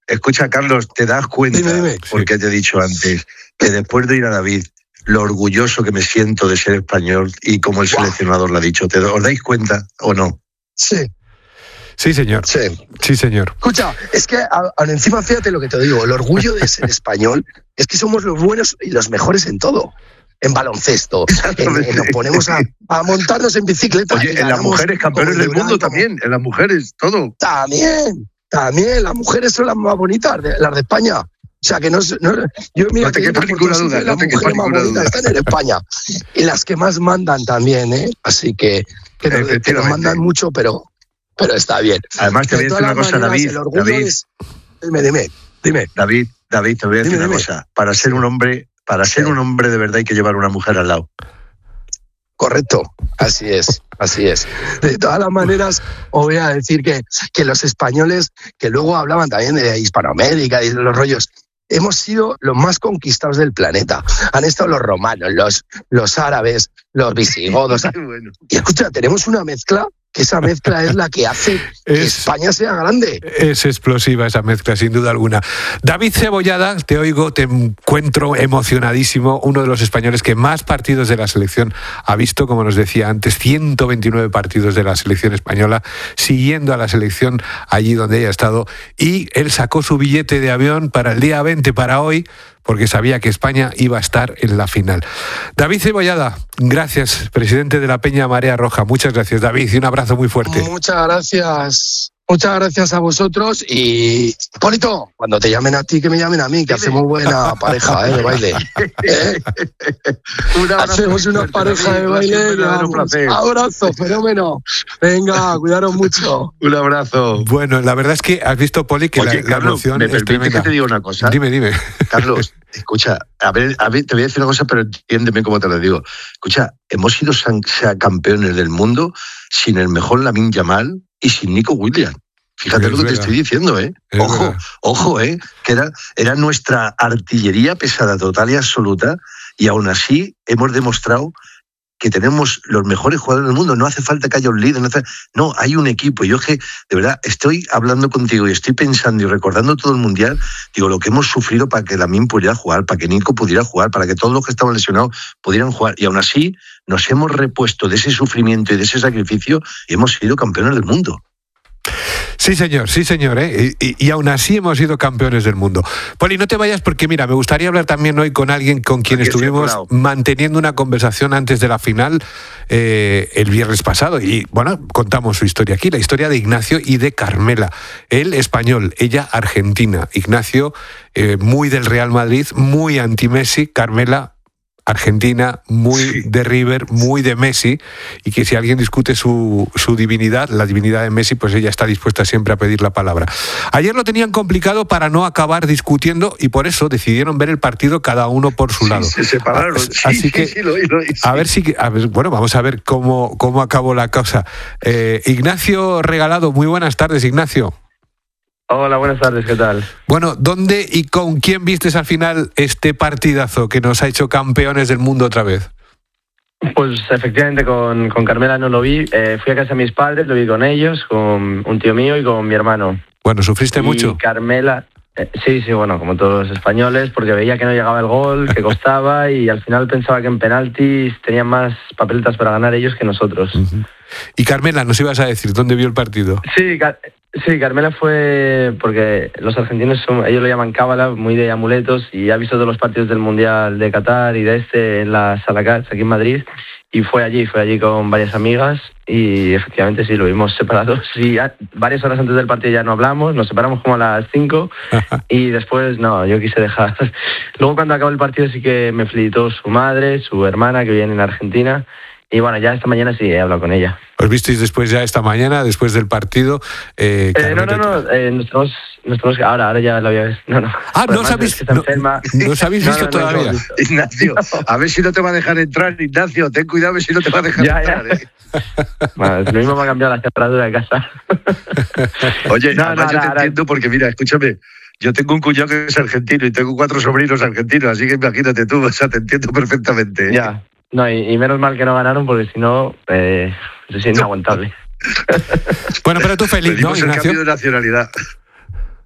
escucha, Carlos, ¿te das cuenta? Dime. Porque te he dicho antes que después de ir a David, lo orgulloso que me siento de ser español y como el seleccionador lo ha dicho, ¿os dais cuenta o no? Sí. Sí, señor. Sí, señor. Escucha, es que encima fíjate lo que te digo, el orgullo de ser español es que somos los buenos y los mejores en todo. En baloncesto, nos ponemos a montarnos en bicicleta. Oye, en las mujeres campeones del mundo también, en las mujeres, todo. También, las mujeres son las más bonitas, las de España. O sea, que no yo mira, no te quepa ninguna duda, las mujeres más bonitas están en España. Y las que más mandan también, ¿eh? Así que nos mandan mucho, pero está bien. Además, te voy a decir una cosa, David. Dime. David, te voy a decir una cosa. Para ser un hombre de verdad hay que llevar una mujer al lado. Correcto, así es. De todas las maneras, os voy a decir que los españoles, que luego hablaban también de Hispanoamérica y de los rollos, hemos sido los más conquistados del planeta. Han estado los romanos, los árabes, los visigodos. Bueno. Y escucha, tenemos una mezcla, que esa mezcla es la que hace que España sea grande. Es explosiva esa mezcla, sin duda alguna. David Cebollada, te oigo, te encuentro emocionadísimo, uno de los españoles que más partidos de la selección ha visto, como nos decía antes, 129 partidos de la selección española, siguiendo a la selección allí donde ella ha estado, y él sacó su billete de avión para el día 20, para hoy, porque sabía que España iba a estar en la final. David Cebollada, gracias, presidente de la Peña Marea Roja. Muchas gracias, David, y un abrazo muy fuerte. Muchas gracias a vosotros y, Polito, cuando te llamen a ti, que me llamen a mí, que hacemos buena pareja de baile. Hacemos una pareja de baile. Abrazo, fenómeno. Venga, cuidaros mucho. Un abrazo. Bueno, la verdad es que has visto, Poli, que Oye, la Carlos, emoción ¿me permites que te diga una cosa? Dime. Carlos, escucha, a ver, te voy a decir una cosa, pero entiéndeme cómo te lo digo. Escucha, hemos sido campeones del mundo sin el mejor Lamine Yamal y sin Nico Williams. Fíjate lo que te estoy diciendo, ¿eh? Ojo, que era nuestra artillería pesada total y absoluta, y aún así hemos demostrado que tenemos los mejores jugadores del mundo. No hace falta que haya un líder, no, hay un equipo. Yo es que, de verdad, estoy hablando contigo y estoy pensando y recordando todo el Mundial, digo, lo que hemos sufrido para que Lamine pudiera jugar, para que Nico pudiera jugar, para que todos los que estaban lesionados pudieran jugar, y aún así nos hemos repuesto de ese sufrimiento y de ese sacrificio y hemos sido campeones del mundo. Sí, señor, y aún así hemos sido campeones del mundo. Poli, no te vayas porque, mira, me gustaría hablar también hoy con alguien con quien estuvimos manteniendo una conversación antes de la final el viernes pasado. Y, bueno, contamos su historia aquí, la historia de Ignacio y de Carmela. Él español, ella argentina. Ignacio, muy del Real Madrid, muy anti-Messi. Carmela, argentina, muy de River, muy de Messi, y que si alguien discute su divinidad, la divinidad de Messi, pues ella está dispuesta siempre a pedir la palabra. Ayer lo tenían complicado para no acabar discutiendo y por eso decidieron ver el partido cada uno por su lado. Se separaron. Así que, bueno, vamos a ver cómo acabó la cosa. Ignacio Regalado, muy buenas tardes, Ignacio. Hola, buenas tardes, ¿qué tal? Bueno, ¿dónde y con quién vistes al final este partidazo que nos ha hecho campeones del mundo otra vez? Pues efectivamente con Carmela no lo vi. Fui a casa de mis padres, lo vi con ellos, con un tío mío y con mi hermano. Bueno, ¿sufriste mucho? Carmela, sí, bueno, como todos los españoles, porque veía que no llegaba el gol, que costaba, y al final pensaba que en penaltis tenían más papeletas para ganar ellos que nosotros. Uh-huh. Y Carmela, ¿nos ibas a decir dónde vio el partido? Sí, Carmela fue porque los argentinos ellos lo llaman cábala, muy de amuletos, y ha visto todos los partidos del Mundial de Qatar y de en la Sala Cats, aquí en Madrid, y fue allí con varias amigas, y efectivamente sí, lo vimos separados, y varias horas antes del partido ya no hablamos, nos separamos como a las 5, y después no, yo quise dejar. Luego cuando acabó el partido sí que me felicitó su madre, su hermana, que viven en Argentina, y bueno, ya esta mañana sí he hablado con ella. ¿Os visteis después ya esta mañana, después del partido? Nosotros ahora ya lo había visto. No. Ah, ¿no os habéis visto todavía? No. Ignacio, a ver si no te va a dejar entrar, Ignacio, ten cuidado a ver si no te va a dejar entrar. Bueno, lo mismo me ha cambiado la cerradura de casa. Oye, además yo te entiendo porque, mira, escúchame, yo tengo un cuñado que es argentino y tengo 4 sobrinos argentinos, así que imagínate tú, o sea, te entiendo perfectamente. Ya. No, y menos mal que no ganaron, porque si no, es inaguantable. Bueno, pero tú feliz, ¿no, Ignacio? El cambio de nacionalidad.